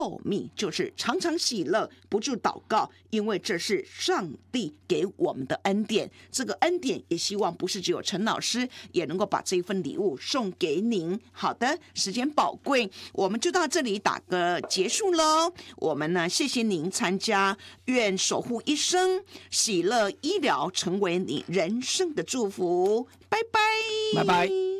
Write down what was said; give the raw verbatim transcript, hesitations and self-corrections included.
奥秘，就是常常喜乐，不住祷告，因为这是上帝给我们的恩典。这个恩典也希望不是只有陈老师也能够把这一份礼物送给您。好的，时间宝贵，我们就到这里打个结束喽。我们呢，谢谢您参加，愿守护一生，喜乐医疗成为你人生的祝福。拜拜， 拜拜。